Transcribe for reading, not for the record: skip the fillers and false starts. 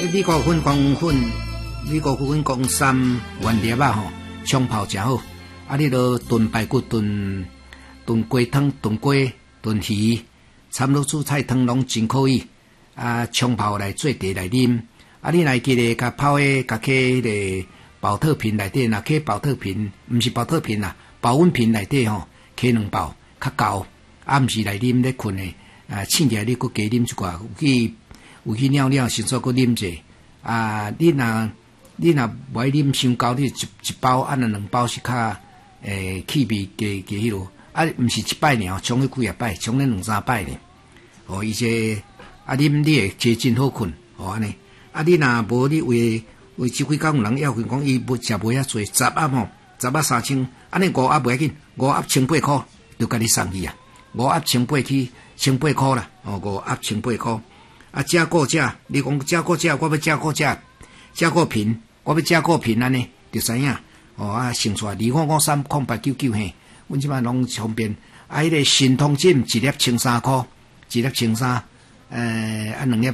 米谷粉、光粉、米谷粉、光三原粒啊吼，冲泡真好。啊，你都炖排骨、炖鸡汤、炖鸡、炖鱼，参落煮菜汤拢真可以。啊，冲泡来做茶来啉。啊，你来记得甲泡诶，甲去迄个保特瓶内底，若去保特瓶，毋是保特瓶啦，保温瓶内底吼，摕2包较够。啊，毋是来啉咧困诶。啊，醒起来你佫加啉一寡，有去尿尿，先做佫啉者。啊，你若无爱啉伤高，你一包按了2包是较气味加迄落。啊，毋是一摆尔，冲去几啊摆，冲咧2-3摆呢。哦，伊这啊啉你会加真好困，哦安尼。啊，你若无你为即几工有人要求讲伊无食无遐济，10盒吼，10盒3000，安尼5盒袂要紧，5盒1800块，就甲你送去啊。5盒1800去1800块啦，哦，5盒1800块。啊，加固价，你讲加固价，我要加固价，加固瓶，我要加固瓶安尼，就知影。哦啊，先出25530899嘿，阮即摆拢方便。啊，迄个新通锦一粒13块，一粒13，啊2粒。